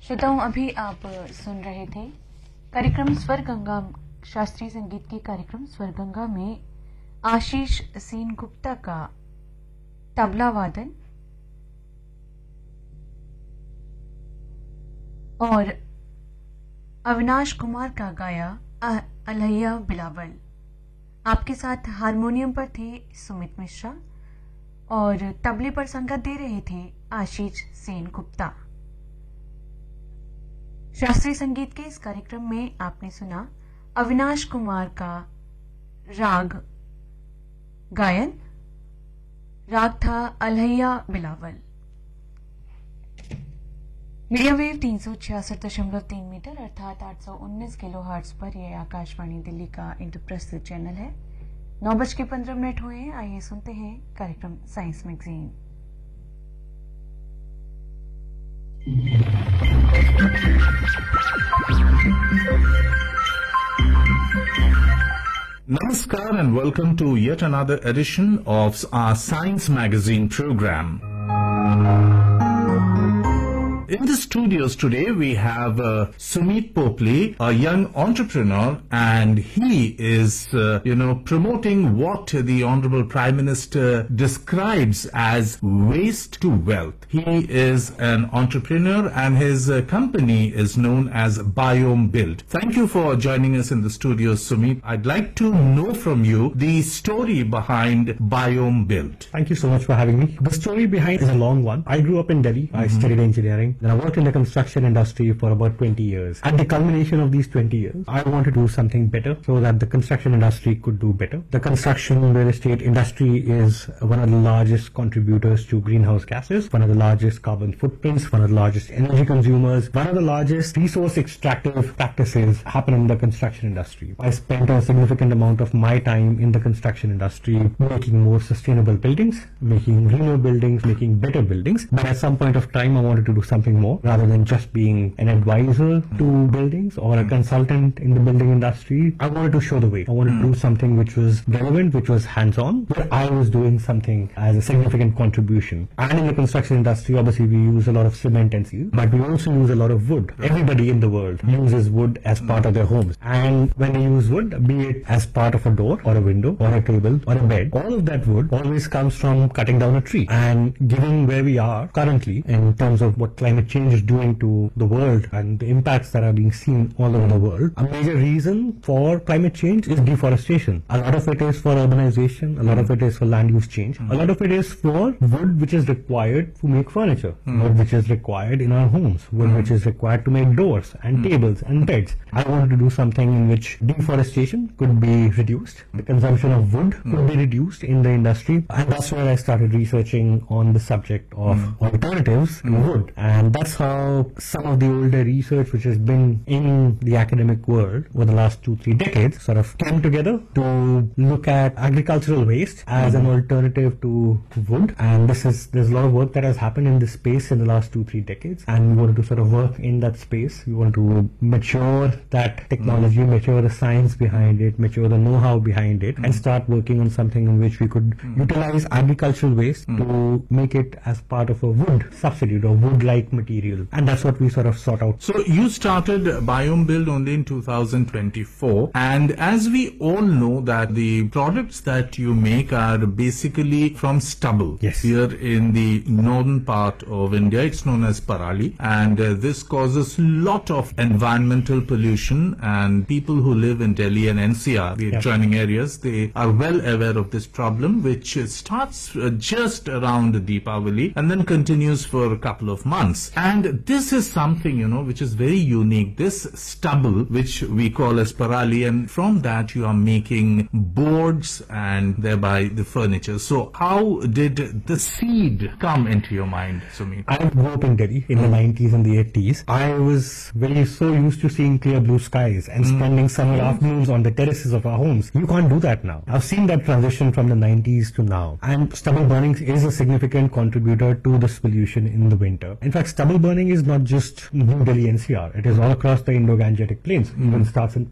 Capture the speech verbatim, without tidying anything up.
श्रोताओं, अभी आप सुन रहे थे कार्यक्रम स्वर गंगा, शास्त्रीय संगीत के कार्यक्रम स्वर गंगा में आशीष सेन गुप्ता का तबला वादन और अविनाश कुमार का गाया अलहैया बिलावल। आपके साथ हारमोनियम पर थे सुमित मिश्रा और तबले पर संगत दे रहे थे आशीष सेन गुप्ता। शास्त्रीय संगीत के इस कार्यक्रम में आपने सुना अविनाश कुमार का राग गायन। राग था अलहैया बिलावल। मीडियम वेव तीन सौ छियासठ दशमलव तीन मीटर अर्थात आठ सौ उन्नीस किलो हर्ट्ज पर यह आकाशवाणी दिल्ली का इंद्रप्रस्थ चैनल है। नौ बज के पंद्रह मिनट हुए हैं। आइए सुनते हैं कार्यक्रम science magazine. Namaskar and welcome to yet another edition of our Science Magazine program. In the studios today, we have uh, Sumit Popley, a young entrepreneur, and he is, uh, you know, promoting what the Honorable Prime Minister describes as waste to wealth. He is an entrepreneur and his uh, company is known as Biome Build. Thank you for joining us in the studios, Sumit. I'd like to know from you the story behind Biome Build. Thank you so much for having me. The story behind is a long one. I grew up in Delhi. Mm-hmm. I studied engineering. Then I worked in the construction industry for about twenty years. At the culmination of these twenty years, I wanted to do something better so that the construction industry could do better. The construction real estate industry is one of the largest contributors to greenhouse gases, one of the largest carbon footprints, one of the largest energy consumers, one of the largest resource extractive practices happen in the construction industry. I spent a significant amount of my time in the construction industry making more sustainable buildings, making greener buildings, making better buildings. But at some point of time, I wanted to do something more. Rather than just being an advisor to buildings or a consultant in the building industry, I wanted to show the way. I wanted to do something which was relevant, which was hands-on, where I was doing something as a significant contribution. And in the construction industry, obviously we use a lot of cement and steel, but we also use a lot of wood. Everybody in the world uses wood as part of their homes. And when they use wood, be it as part of a door or a window or a table or a bed, all of that wood always comes from cutting down a tree. And given where we are currently in terms of what climate change is doing to the world and the impacts that are being seen all over the world, a major reason for climate change is deforestation. A lot of it is for urbanization, a lot of it is for land use change, a lot of it is for wood which is required to make furniture, wood which is required in our homes, wood which is required to make doors and tables and beds. I wanted to do something in which deforestation could be reduced, the consumption of wood could be reduced in the industry, and that's where I started researching on the subject of alternatives to wood. And that's how some of the older research which has been in the academic world over the last two, three decades sort of came together to look at agricultural waste as an alternative to wood. And this is, there's a lot of work that has happened in this space in the last two, three decades. And we wanted to sort of work in that space. We want to mature that technology, mm. mature the science behind it, mature the know-how behind it, mm. and start working on something in which we could mm. utilize agricultural waste mm. to make it as part of a wood substitute or wood-like material. And that's what we sort of sought out. So you started Biome Build only in two thousand twenty-four, and as we all know that the products that you make are basically from stubble. Yes. Here in the northern part of India, it's known as parali, and uh, this causes lot of environmental pollution, and people who live in Delhi and N C R, the yep. adjoining areas, they are well aware of this problem, which starts uh, just around Deepavali and then continues for a couple of months. And this is something, you know, which is very unique. This stubble, which we call as parali, and from that you are making boards and thereby the furniture. So how did the seed come into your mind, Sumit? I grew up in Delhi in mm. the nineties and the eighties. I was very so used to seeing clear blue skies and mm. spending summer mm. afternoons on the terraces of our homes. You can't do that now. I've seen that transition from the nineties to now. And stubble burning is a significant contributor to this pollution in the winter. In fact, stubble burning is not just New Delhi N C R. It is all across the Indo-Gangetic plains. Mm. Even starts in